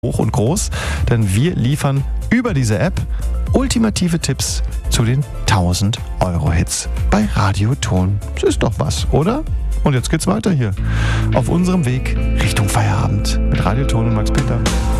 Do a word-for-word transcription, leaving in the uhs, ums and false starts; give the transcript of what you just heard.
hoch und groß, denn wir liefern über diese App ultimative Tipps zu den tausend Euro Hits bei Radioton. Das ist doch was, oder? Und jetzt geht's weiter hier auf unserem Weg Richtung Feierabend mit Radioton und Max Peter.